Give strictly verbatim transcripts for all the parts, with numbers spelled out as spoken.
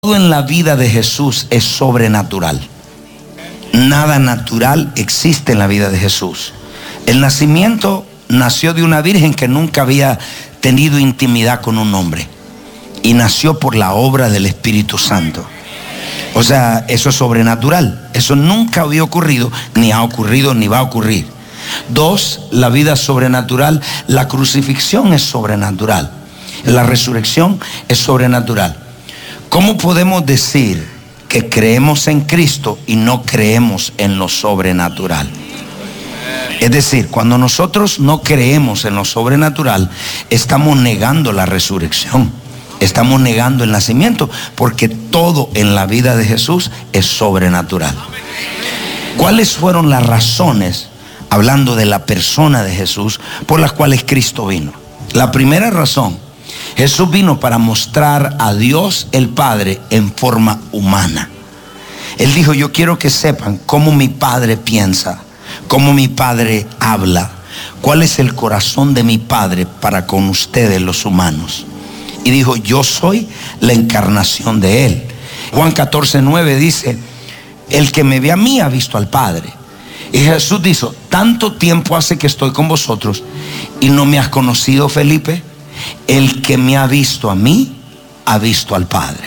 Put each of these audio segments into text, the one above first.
Todo en la vida de Jesús es sobrenatural. Nada natural existe en la vida de Jesús. El nacimiento nació de una virgen que nunca había tenido intimidad con un hombre. Y nació por la obra del Espíritu Santo. O sea, eso es sobrenatural. Eso nunca había ocurrido, ni ha ocurrido, ni va a ocurrir. Dos, la vida sobrenatural. La crucifixión es sobrenatural. La resurrección es sobrenatural. ¿Cómo podemos decir que creemos en Cristo y no creemos en lo sobrenatural? Es decir, cuando nosotros no creemos en lo sobrenatural, estamos negando la resurrección. Estamos negando el nacimiento, porque todo en la vida de Jesús es sobrenatural. ¿Cuáles fueron las razones, hablando de la persona de Jesús, por las cuales Cristo vino? La primera razón: Jesús vino para mostrar a Dios el Padre en forma humana. Él dijo: yo quiero que sepan cómo mi Padre piensa, cómo mi Padre habla, cuál es el corazón de mi Padre para con ustedes los humanos. Y dijo: yo soy la encarnación de Él. Juan catorce nueve dice: el que me ve a mí ha visto al Padre. Y Jesús dijo: tanto tiempo hace que estoy con vosotros y no me has conocido, Felipe. El que me ha visto a mí ha visto al Padre.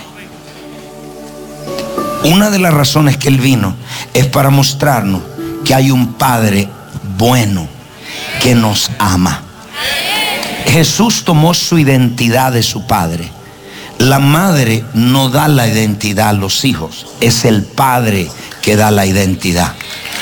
Una de las razones que Él vino es para mostrarnos que hay un Padre bueno que nos ama. Jesús tomó su identidad de su Padre. La madre no da la identidad a los hijos, es el Padre que da la identidad.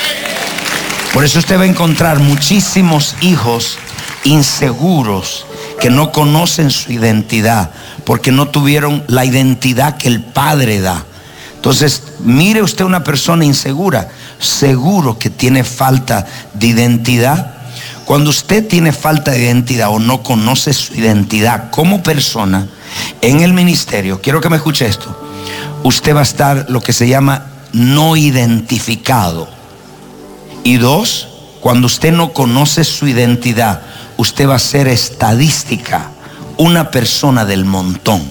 Por eso usted va a encontrar muchísimos hijos inseguros que no conocen su identidad, porque no tuvieron la identidad que el Padre da. Entonces, mire usted una persona insegura, seguro que tiene falta de identidad. Cuando usted tiene falta de identidad o no conoce su identidad como persona en el ministerio, quiero que me escuche esto: usted va a estar lo que se llama no identificado. Y dos, cuando usted no conoce su identidad, usted va a ser estadística, una persona del montón.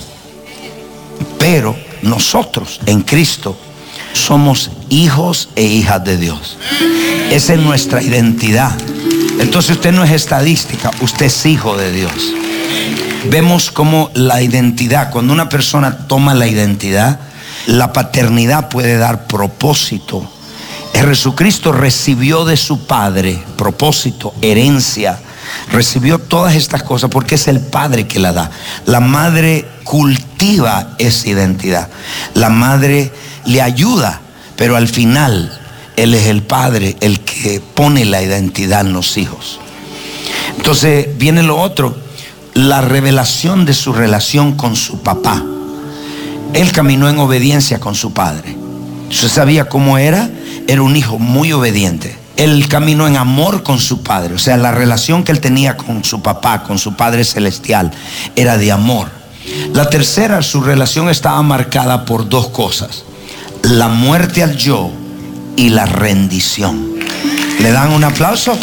Pero nosotros en Cristo somos hijos e hijas de Dios. Esa es nuestra identidad. Entonces usted no es estadística, usted es hijo de Dios. Vemos cómo la identidad, cuando una persona toma la identidad, la paternidad puede dar propósito. Jesucristo recibió de su Padre propósito, herencia. Recibió todas estas cosas porque es el Padre que la da. La madre cultiva esa identidad. La madre le ayuda, pero al final Él es el Padre el que pone la identidad en los hijos. Entonces viene lo otro: la revelación de su relación con su papá. Él caminó en obediencia con su Padre. Usted sabía cómo era. Era un hijo muy obediente. Él caminó en amor con su Padre. O sea, la relación que él tenía con su papá, con su Padre celestial, era de amor. La tercera, su relación estaba marcada por dos cosas: la muerte al yo y la rendición. ¿Le dan un aplauso?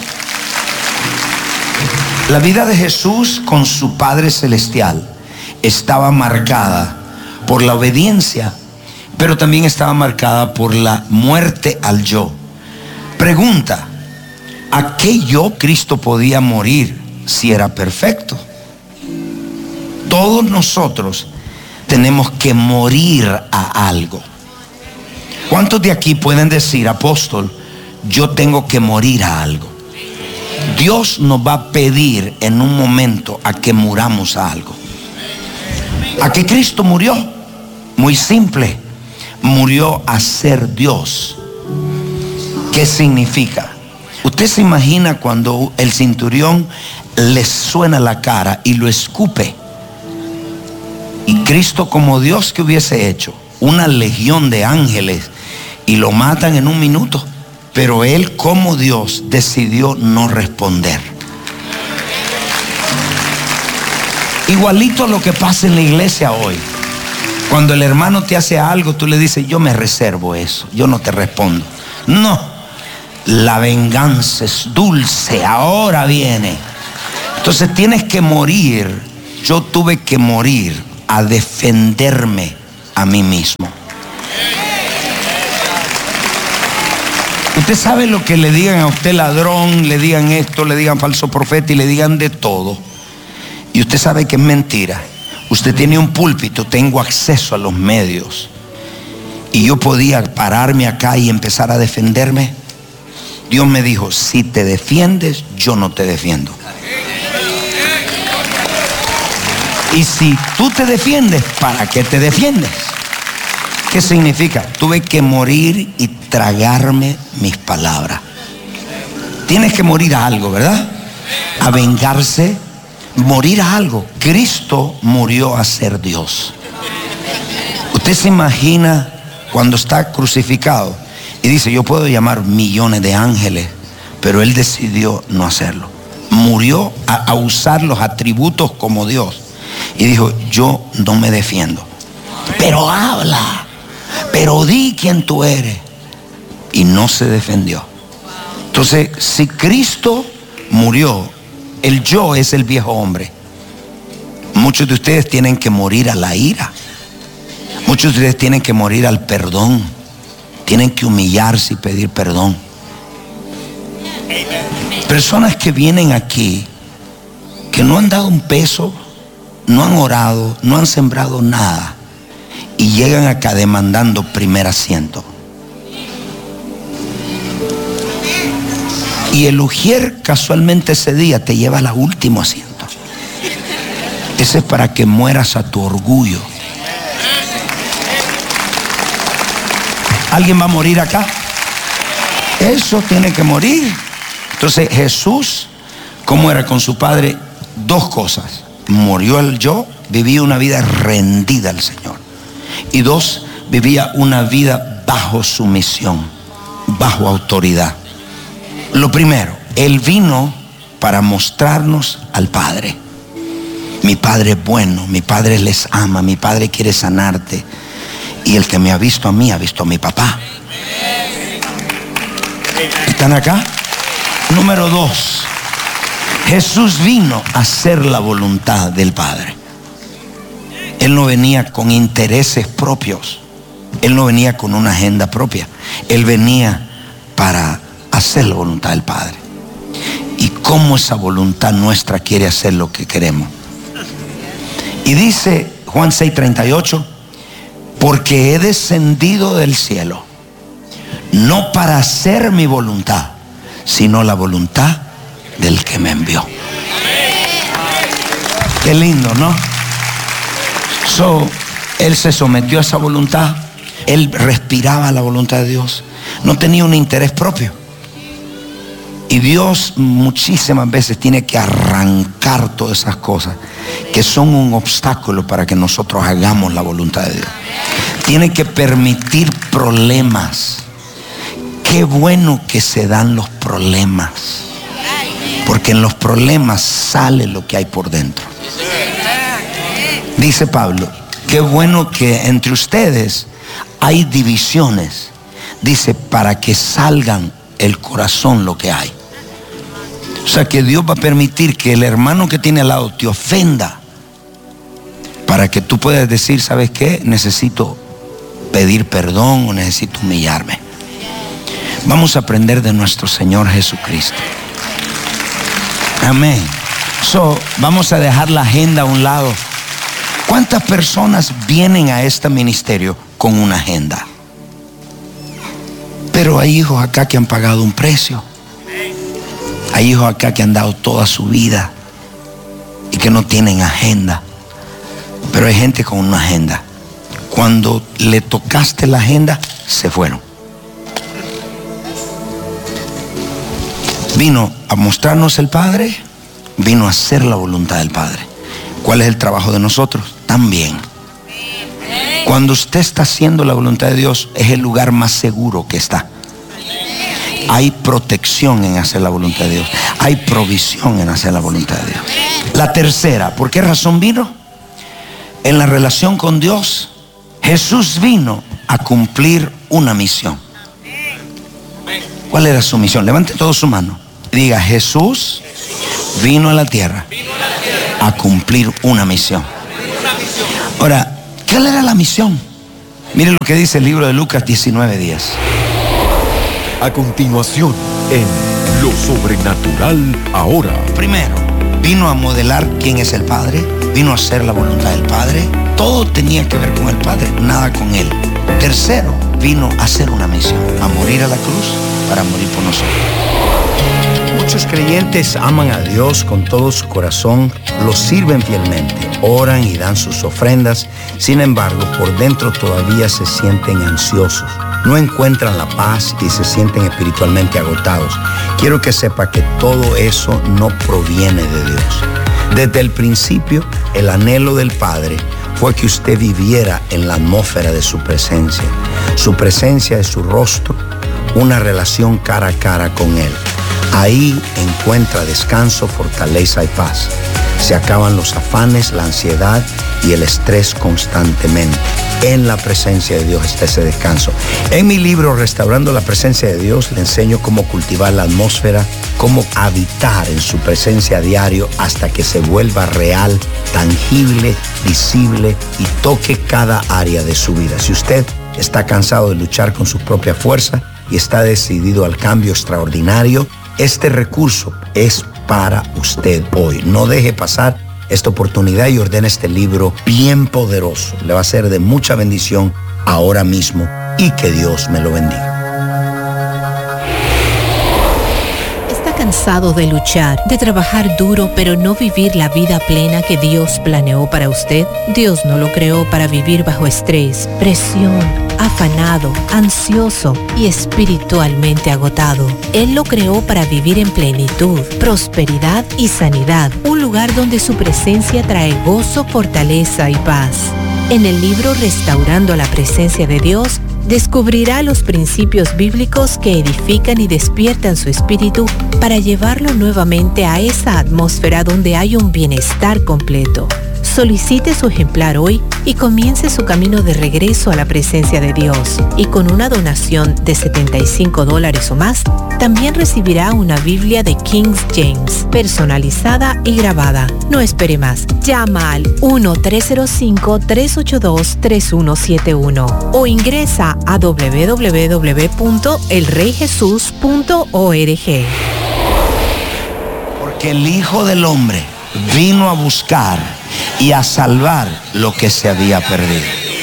La vida de Jesús con su Padre celestial estaba marcada por la obediencia, pero también estaba marcada por la muerte al yo. Pregunta: ¿a qué yo Cristo podía morir si era perfecto? Todos nosotros tenemos que morir a algo. ¿Cuántos de aquí pueden decir: apóstol, yo tengo que morir a algo? Dios nos va a pedir en un momento a que muramos a algo. ¿A qué Cristo murió? Muy simple: murió a ser Dios. ¿Qué significa? Usted se imagina cuando el centurión le suena la cara y lo escupe. Y Cristo, como Dios, ¿qué hubiese hecho? Una legión de ángeles y lo matan en un minuto. Pero Él, como Dios, decidió no responder. Igualito a lo que pasa en la iglesia hoy. Cuando el hermano te hace algo, tú le dices: yo me reservo eso, yo no te respondo. No, la venganza es dulce, ahora viene. Entonces tienes que morir. Yo tuve que morir a defenderme a mí mismo. Usted sabe lo que le digan a usted ladrón, le digan esto, le digan falso profeta y le digan de todo. Y usted sabe que es mentira. Usted tiene un púlpito, tengo acceso a los medios. Y yo podía pararme acá y empezar a defenderme. Dios me dijo, si te defiendes, yo no te defiendo. Y si tú te defiendes, ¿para qué te defiendes? ¿Qué significa? Tuve que morir y tragarme mis palabras. Tienes que morir a algo, ¿verdad? A vengarse, morir a algo. Cristo murió a ser Dios. Usted se imagina cuando está crucificado y dice, yo puedo llamar millones de ángeles, pero Él decidió no hacerlo. Murió a, a usar los atributos como Dios. Y dijo, yo no me defiendo. Pero habla, pero di quién tú eres. Y no se defendió. Entonces, si Cristo murió, el yo es el viejo hombre. Muchos de ustedes tienen que morir a la ira. Muchos de ustedes tienen que morir al perdón. Tienen que humillarse y pedir perdón. Personas que vienen aquí, que no han dado un peso, no han orado, no han sembrado nada, y llegan acá demandando primer asiento. Y el ujier casualmente ese día te lleva al último asiento. Ese es para que mueras a tu orgullo. ¿Alguien va a morir acá? Eso tiene que morir. Entonces Jesús, ¿cómo era con su Padre? Dos cosas. Murió el yo, vivía una vida rendida al Señor. Y dos, vivía una vida bajo sumisión, bajo autoridad. Lo primero, Él vino para mostrarnos al Padre. Mi Padre es bueno, mi Padre les ama, mi Padre quiere sanarte. Y el que me ha visto a mí, ha visto a mi papá. ¿Están acá? Número dos, Jesús vino a hacer la voluntad del Padre. Él no venía con intereses propios. Él no venía con una agenda propia. Él venía para hacer la voluntad del Padre. Y cómo esa voluntad nuestra quiere hacer lo que queremos. Y dice Juan seis treinta y ocho, porque he descendido del cielo, no para hacer mi voluntad, sino la voluntad del que me envió. Qué lindo, ¿no? So, él se sometió a esa voluntad. Él respiraba la voluntad de Dios. No tenía un interés propio. Y Dios muchísimas veces tiene que arrancar todas esas cosas que son un obstáculo para que nosotros hagamos la voluntad de Dios. Tiene que permitir problemas. Qué bueno que se dan los problemas, porque en los problemas sale lo que hay por dentro. Dice Pablo, qué bueno que entre ustedes hay divisiones. Dice, para que salgan el corazón lo que hay. O sea que Dios va a permitir que el hermano que tiene al lado te ofenda, para que tú puedas decir, ¿sabes qué? Necesito pedir perdón o necesito humillarme. Vamos a aprender de nuestro Señor Jesucristo. Amén. So, vamos a dejar la agenda a un lado. ¿Cuántas personas vienen a este ministerio con una agenda? Pero hay hijos acá que han pagado un precio. Hay hijos acá que han dado toda su vida y que no tienen agenda. Pero hay gente con una agenda. Cuando le tocaste la agenda, se fueron. Vino a mostrarnos el Padre, vino a hacer la voluntad del Padre. ¿Cuál es el trabajo de nosotros? También. Cuando usted está haciendo la voluntad de Dios, es el lugar más seguro que está. Hay protección en hacer la voluntad de Dios. Hay provisión en hacer la voluntad de Dios. La tercera, ¿por qué razón vino? En la relación con Dios, Jesús vino a cumplir una misión. ¿Cuál era su misión? Levante todo su mano. Diga, Jesús vino a la tierra a cumplir una misión. Ahora, ¿qué era la misión? Miren lo que dice el libro de Lucas diecinueve diez. A continuación, en Lo Sobrenatural Ahora. Primero, vino a modelar quién es el Padre, vino a hacer la voluntad del Padre. Todo tenía que ver con el Padre, nada con Él. Tercero, vino a hacer una misión, a morir a la cruz para morir por nosotros. Muchos creyentes aman a Dios con todo su corazón, lo sirven fielmente, oran y dan sus ofrendas. Sin embargo, por dentro todavía se sienten ansiosos, no encuentran la paz y se sienten espiritualmente agotados. Quiero que sepa que todo eso no proviene de Dios. Desde el principio, el anhelo del Padre fue que usted viviera en la atmósfera de su presencia. Su presencia es su rostro, una relación cara a cara con Él. Ahí encuentra descanso, fortaleza y paz. Se acaban los afanes, la ansiedad y el estrés constantemente. En la presencia de Dios está ese descanso. En mi libro Restaurando la Presencia de Dios le enseño cómo cultivar la atmósfera, cómo habitar en su presencia a diario hasta que se vuelva real, tangible, visible y toque cada área de su vida. Si usted está cansado de luchar con su propia fuerza y está decidido al cambio extraordinario, este recurso es para usted hoy. No deje pasar esta oportunidad y ordene este libro bien poderoso. Le va a ser de mucha bendición ahora mismo y que Dios me lo bendiga. ¿Está cansado de luchar, de trabajar duro, pero no vivir la vida plena que Dios planeó para usted? Dios no lo creó para vivir bajo estrés, presión, afanado, ansioso y espiritualmente agotado. Él lo creó para vivir en plenitud, prosperidad y sanidad, un lugar donde su presencia trae gozo, fortaleza y paz. En el libro Restaurando la Presencia de Dios, descubrirá los principios bíblicos que edifican y despiertan su espíritu para llevarlo nuevamente a esa atmósfera donde hay un bienestar completo. Solicite su ejemplar hoy y comience su camino de regreso a la presencia de Dios. Y con una donación de setenta y cinco dólares o más, también recibirá una Biblia de King James, personalizada y grabada. No espere más. Llama al uno tres cero cinco, tres ocho dos, tres uno siete uno o ingresa a doble u doble u doble u punto el rey jesús punto org. Porque el Hijo del Hombre vino a buscar y a salvar lo que se había perdido.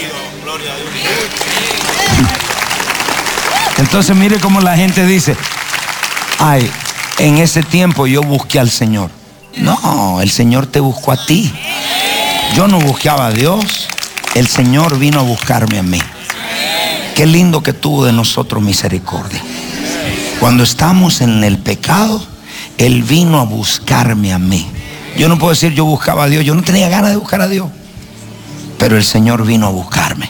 Entonces mire cómo la gente dice: ay, en ese tiempo yo busqué al Señor. No, el Señor te buscó a ti. Yo no buscaba a Dios, el Señor vino a buscarme a mí. Qué lindo que tuvo de nosotros misericordia. Cuando estamos en el pecado, Él vino a buscarme a mí. Yo no puedo decir yo buscaba a Dios, yo no tenía ganas de buscar a Dios, pero el Señor vino a buscarme.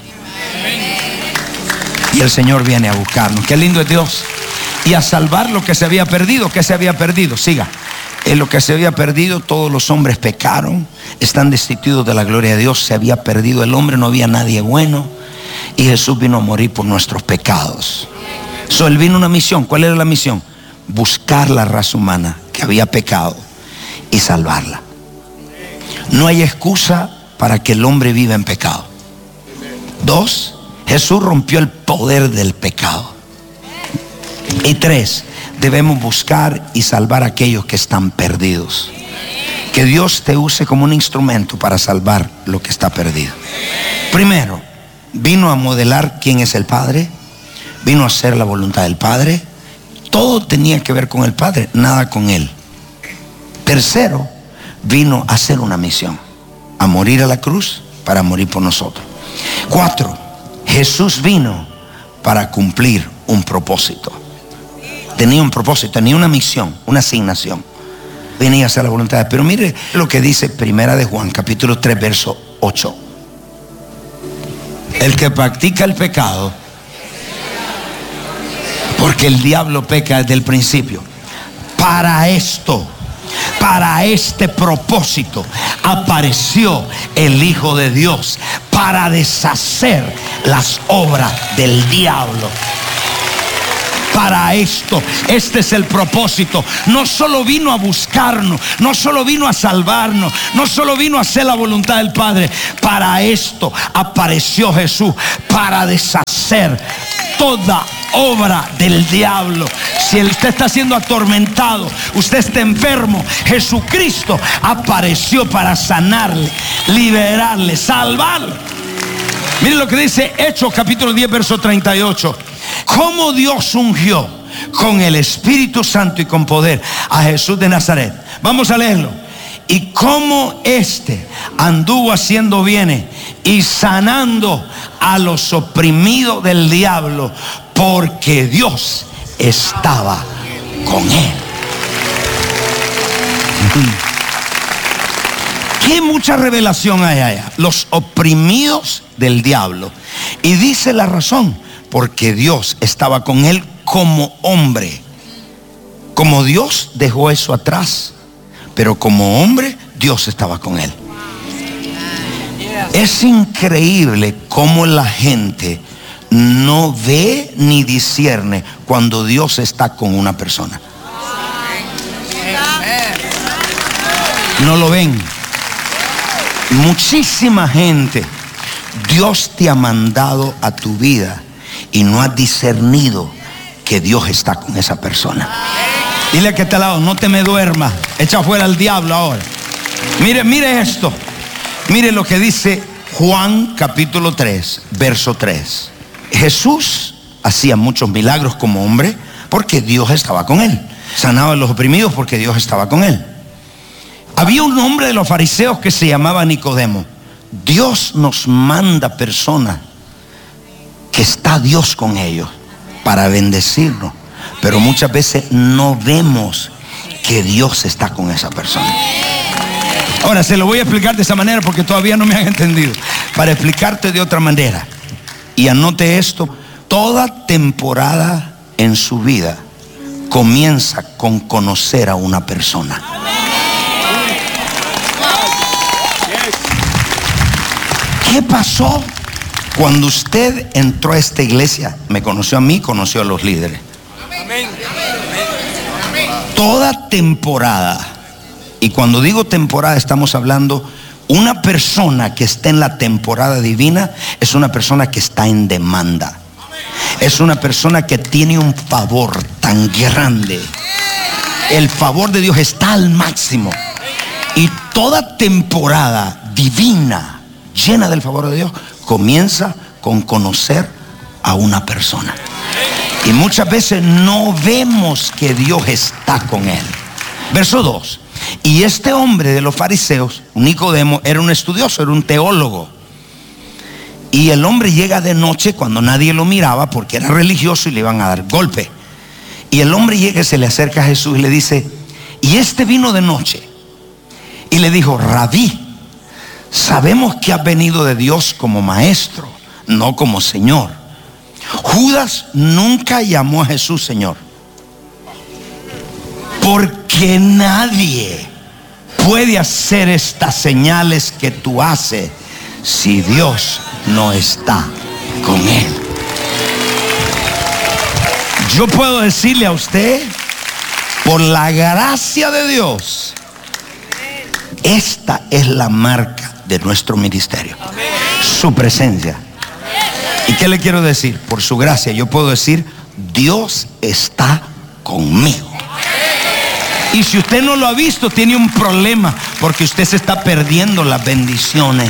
Y el Señor viene a buscarnos. Qué lindo es Dios. Y a salvar lo que se había perdido. ¿Qué se había perdido? Siga. En lo que se había perdido, todos los hombres pecaron, están destituidos de la gloria de Dios. Se había perdido el hombre, no había nadie bueno, y Jesús vino a morir por nuestros pecados. So, Él vino a una misión. ¿Cuál era la misión? Buscar la raza humana que había pecado y salvarla. No hay excusa para que el hombre viva en pecado. Dos, Jesús rompió el poder del pecado. Y tres, debemos buscar y salvar a aquellos que están perdidos. Que Dios te use como un instrumento para salvar lo que está perdido. Primero, vino a modelar quién es el Padre, vino a hacer la voluntad del Padre. Todo tenía que ver con el Padre, nada con Él. Tercero, vino a hacer una misión, a morir a la cruz para morir por nosotros. Cuatro, Jesús vino para cumplir un propósito. Tenía un propósito, tenía una misión, una asignación. Venía a hacer la voluntad de Dios. Pero mire lo que dice Primera de Juan, capítulo tres, verso ocho. El que practica el pecado, porque el diablo peca desde el principio. Para esto, para este propósito apareció el Hijo de Dios, para deshacer las obras del diablo. para esto. Este es el propósito. No solo vino a buscarnos, no solo vino a salvarnos, no solo vino a hacer la voluntad del Padre. Para esto apareció Jesús, para deshacer toda obra del diablo. Si usted está siendo atormentado, usted está enfermo, Jesucristo apareció para sanarle, liberarle, salvarle. Miren lo que dice Hechos capítulo diez verso treinta y ocho. Cómo Dios ungió con el Espíritu Santo y con poder a Jesús de Nazaret. Vamos a leerlo. Y cómo éste anduvo haciendo bienes y sanando a los oprimidos del diablo, porque Dios estaba con él. Qué mucha revelación hay allá. Los oprimidos del diablo. Y dice la razón, porque Dios estaba con él como hombre. Como Dios dejó eso atrás, pero como hombre Dios estaba con él. Es increíble cómo la gente no ve ni discierne cuando Dios está con una persona. No lo ven. Muchísima gente, Dios te ha mandado a tu vida y no has discernido que Dios está con esa persona. Dile que está al lado, no te me duermas, echa fuera al diablo ahora. Mire, mire esto. Mire lo que dice Juan capítulo tres, verso tres. Jesús hacía muchos milagros como hombre porque Dios estaba con él. Sanaba a los oprimidos porque Dios estaba con él. Había un hombre de los fariseos que se llamaba Nicodemo. Dios nos manda personas que está Dios con ellos para bendecirnos, pero muchas veces no vemos que Dios está con esa persona. Ahora se lo voy a explicar de esa manera porque todavía no me han entendido. Para explicarte de otra manera, y anote esto: toda temporada en su vida comienza con conocer a una persona. ¿Qué pasó cuando usted entró a esta iglesia? Me conoció a mí, conoció a los líderes. Toda temporada, y cuando digo temporada estamos hablando, una persona que está en la temporada divina es una persona que está en demanda. Es una persona que tiene un favor tan grande. El favor de Dios está al máximo. Y toda temporada divina llena del favor de Dios comienza con conocer a una persona. Y muchas veces no vemos que Dios está con él. Verso dos. Y este hombre de los fariseos, Nicodemo, era un estudioso, era un teólogo. Y el hombre llega de noche cuando nadie lo miraba porque era religioso y le iban a dar golpe. Y el hombre llega y se le acerca a Jesús y le dice, y este vino de noche y le dijo, Rabí, sabemos que has venido de Dios como maestro, no como Señor. Judas nunca llamó a Jesús Señor, porque nadie puede hacer estas señales que tú haces si Dios no está con él. Yo puedo decirle a usted, por la gracia de Dios, esta es la marca de nuestro ministerio. Su presencia. ¿Y qué le quiero decir? Por su gracia yo puedo decir, Dios está conmigo. Y si usted no lo ha visto, tiene un problema, porque usted se está perdiendo las bendiciones.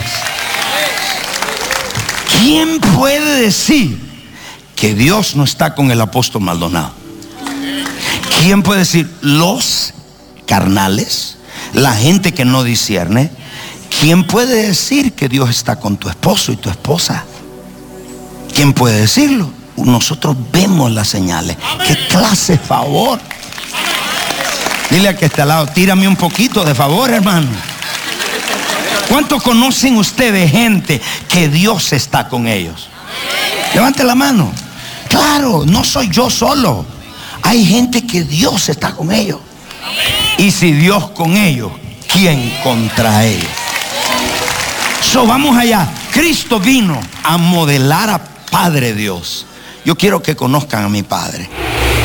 ¿Quién puede decir que Dios no está con el apóstol Maldonado? ¿Quién puede decir? Los carnales, la gente que no discierne. ¿Quién puede decir que Dios está con tu esposo y tu esposa? ¿Quién puede decirlo? Nosotros vemos las señales. ¿Qué clase de favor? Dile a que está al lado, tírame un poquito de favor, hermano. ¿Cuántos conocen ustedes gente que Dios está con ellos? Levante la mano. Claro, no soy yo solo. Hay gente que Dios está con ellos. Y si Dios con ellos, ¿quién contra ellos? So, vamos allá. Cristo vino a modelar a Padre Dios. Yo quiero que conozcan a mi Padre.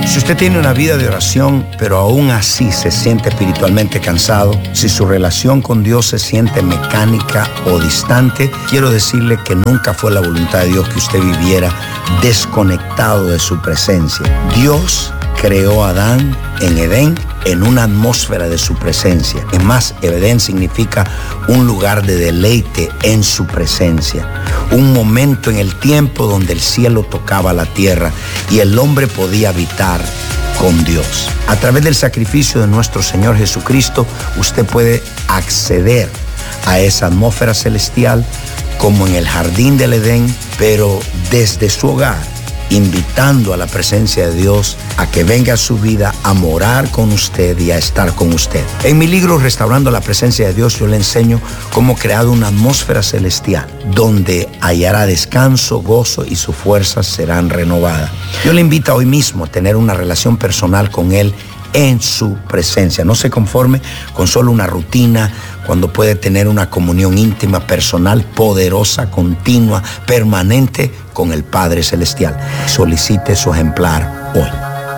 Si usted tiene una vida de oración, pero aún así se siente espiritualmente cansado, si su relación con Dios se siente mecánica o distante, quiero decirle que nunca fue la voluntad de Dios que usted viviera desconectado de su presencia. Dios creó a Adán en Edén en una atmósfera de su presencia. Es más, Edén significa un lugar de deleite en su presencia. Un momento en el tiempo donde el cielo tocaba la tierra y el hombre podía habitar con Dios. A través del sacrificio de nuestro Señor Jesucristo, usted puede acceder a esa atmósfera celestial como en el jardín del Edén, pero desde su hogar, invitando a la presencia de Dios a que venga a su vida a morar con usted y a estar con usted. En mi libro Restaurando la Presencia de Dios, yo le enseño cómo crear una atmósfera celestial donde hallará descanso, gozo y sus fuerzas serán renovadas. Yo le invito hoy mismo a tener una relación personal con Él en su presencia. No se conforme con solo una rutina, cuando puede tener una comunión íntima, personal, poderosa, continua, permanente con el Padre Celestial. Solicite su ejemplar hoy.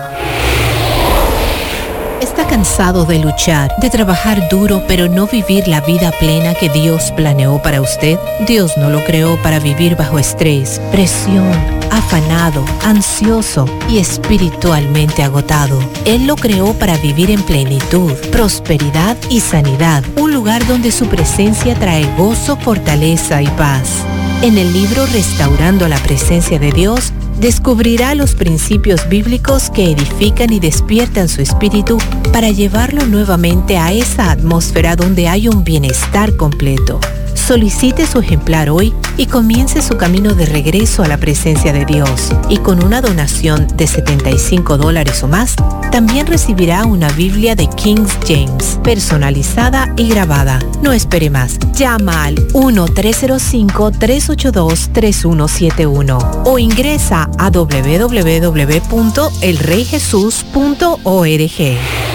¿Está cansado de luchar, de trabajar duro, pero no vivir la vida plena que Dios planeó para usted? Dios no lo creó para vivir bajo estrés, presión, afanado, ansioso y espiritualmente agotado. Él lo creó para vivir en plenitud, prosperidad y sanidad, un lugar donde su presencia trae gozo, fortaleza y paz. En el libro Restaurando la Presencia de Dios, descubrirá los principios bíblicos que edifican y despiertan su espíritu para llevarlo nuevamente a esa atmósfera donde hay un bienestar completo. Solicite su ejemplar hoy y comience su camino de regreso a la presencia de Dios. Y con una donación de setenta y cinco dólares o más, también recibirá una Biblia de King James, personalizada y grabada. No espere más. Llama al uno tres cero cinco, tres ocho dos, tres uno siete uno o ingresa a doble u doble u doble u punto el rey jesús punto org.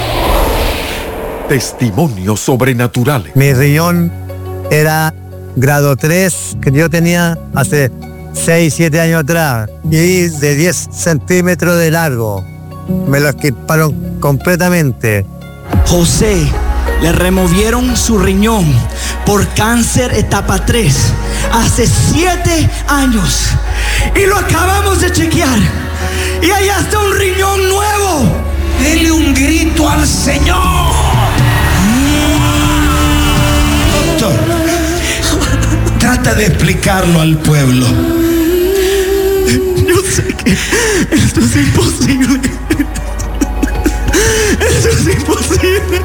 Testimonios sobrenaturales. Mi riñón era grado tres que yo tenía hace seis, siete años atrás y de diez centímetros de largo. Me lo estirparon completamente. José, le removieron su riñón por cáncer etapa tres hace siete años y lo acabamos de chequear y allá está un riñón nuevo. Dele un grito al Señor. Doctor, trata de explicarlo al pueblo. Yo sé que esto es imposible. Esto es imposible.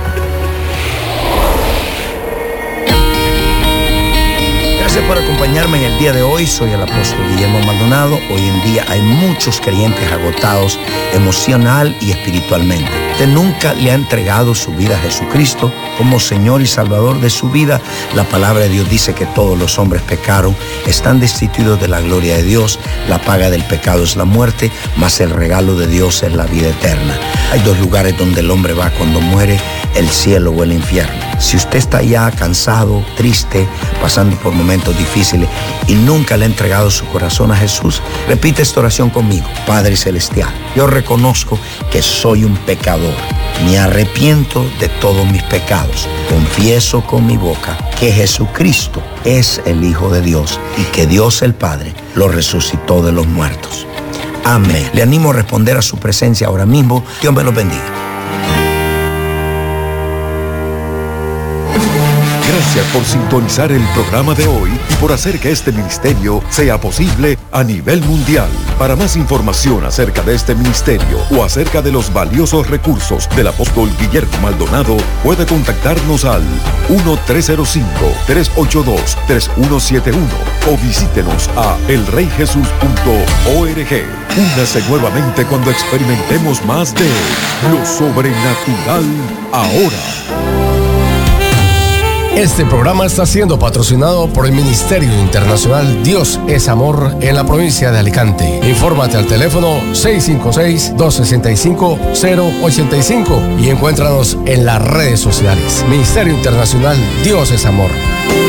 Gracias por acompañarme en el día de hoy. Soy el apóstol Guillermo Maldonado. Hoy en día hay muchos creyentes agotados emocional y espiritualmente. Usted nunca le ha entregado su vida a Jesucristo como Señor y Salvador de su vida. La palabra de Dios dice que todos los hombres pecaron, están destituidos de la gloria de Dios. La paga del pecado es la muerte, mas el regalo de Dios es la vida eterna. Hay dos lugares donde el hombre va cuando muere, el cielo o el infierno. Si usted está ya cansado, triste, pasando por momentos difíciles y nunca le ha entregado su corazón a Jesús, repite esta oración conmigo. Padre Celestial, yo reconozco que soy un pecador. Me arrepiento de todos mis pecados. Confieso con mi boca que Jesucristo es el Hijo de Dios y que Dios el Padre lo resucitó de los muertos. Amén. Le animo a responder a su presencia ahora mismo. Dios me los bendiga. Gracias por sintonizar el programa de hoy y por hacer que este ministerio sea posible a nivel mundial. Para más información acerca de este ministerio o acerca de los valiosos recursos del apóstol Guillermo Maldonado, puede contactarnos al uno tres cero cinco, tres ocho dos, tres uno siete uno o visítenos a el rey jesús punto org. Únase nuevamente cuando experimentemos más de lo sobrenatural ahora. Este programa está siendo patrocinado por el Ministerio Internacional Dios es Amor en la provincia de Alicante. Infórmate al teléfono seis cinco seis, dos seis cinco, cero ocho cinco y encuéntranos en las redes sociales. Ministerio Internacional Dios es Amor.